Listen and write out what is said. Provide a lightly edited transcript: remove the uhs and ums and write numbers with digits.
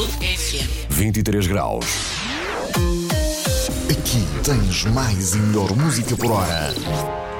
FM. 23 graus. Aqui tens mais e melhor música por hora.